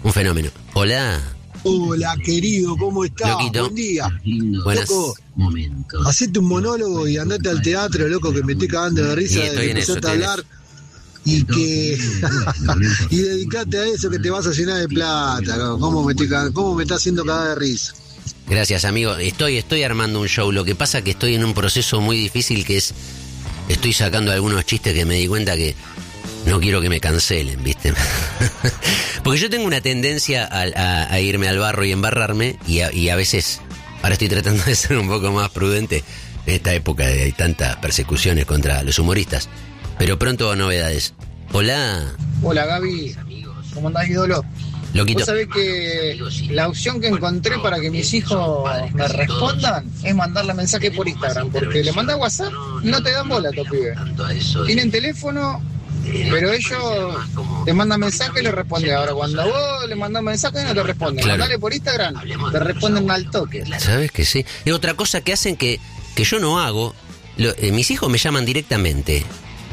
Un fenómeno. Hola. Hola, querido, ¿cómo estás? Loquito. Buen día. Buenas. Loco, hacete un monólogo y andate al teatro, loco, que me estoy cagando de risa de que empezaste a hablar. Y que y dedicate a eso, que te vas a llenar de plata. ¿Cómo me está haciendo cagar de risa? Gracias, amigo. Estoy armando un show. Lo que pasa es que estoy en un proceso muy difícil, que es... Estoy sacando algunos chistes que me di cuenta que no quiero que me cancelen, ¿viste? Porque yo tengo una tendencia a irme al barro y embarrarme, y a veces... Ahora estoy tratando de ser un poco más prudente en esta época de hay tantas persecuciones contra los humoristas. Pero pronto novedades. Hola. Hola, Gaby. ¿Cómo andás, ídolo? Loquito. Vos sabés que la opción que encontré para que mis hijos me respondan es mandarle mensaje por Instagram, porque le mandás WhatsApp, no te dan bola a tu pibe. Tienen teléfono, pero ellos te mandan mensaje y le responden. Ahora, cuando vos le mandás mensaje, no te responden. Claro. Mandale por Instagram, te responden al toque. ¿Sabes que sí? Es otra cosa que hacen que yo no hago. Mis hijos me llaman directamente.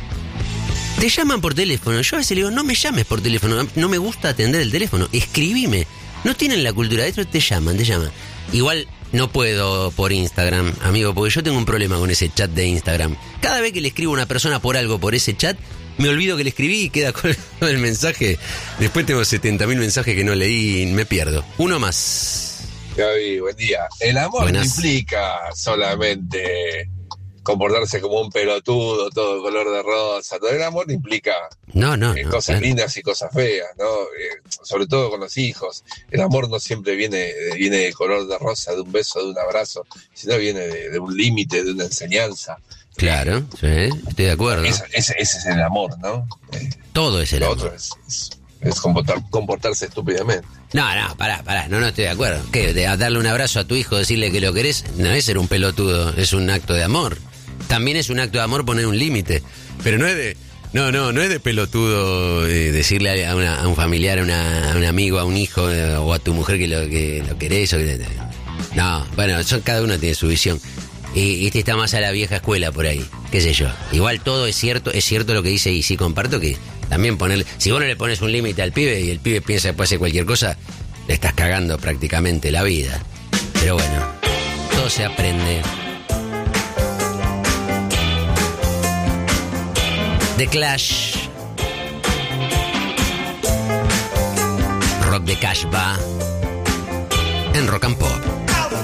Te llaman por teléfono. Yo a veces le digo, no me llames por teléfono. No me gusta atender el teléfono. Escribime. No tienen la cultura de esto, te llaman. Igual no puedo por Instagram, amigo, porque yo tengo un problema con ese chat de Instagram. Cada vez que le escribo a una persona por algo por ese chat, me olvido que le escribí y queda con el mensaje. Después tengo 70.000 mensajes que no leí y me pierdo. Uno más. Gaby, buen día. El amor Buenas. no implica solamente comportarse como un pelotudo, todo color de rosa. Todo el amor implica No, cosas claro. lindas y cosas feas, ¿no? Sobre todo con los hijos. El amor no siempre viene de color de rosa, de un beso, de un abrazo, sino viene de un límite, de una enseñanza. Claro, sí, estoy de acuerdo. Ese es el amor, ¿no? Todo es el Lo amor. otro es comportarse estúpidamente. No, pará, no estoy de acuerdo. ¿Qué? Darle un abrazo a tu hijo, decirle que lo querés, no es ser un pelotudo, es un acto de amor. También es un acto de amor poner un límite, pero no es de... No es de pelotudo decirle a un familiar, a un amigo, a un hijo o a tu mujer que lo querés. No, bueno, cada uno tiene su visión. Y este está más a la vieja escuela por ahí, qué sé yo. Igual todo es cierto lo que dice, y sí comparto que también ponerle... Si vos no le pones un límite al pibe y el pibe piensa que puede hacer cualquier cosa, le estás cagando prácticamente la vida. Pero bueno, todo se aprende. The Clash. Rock de Cash va en Rock and Pop.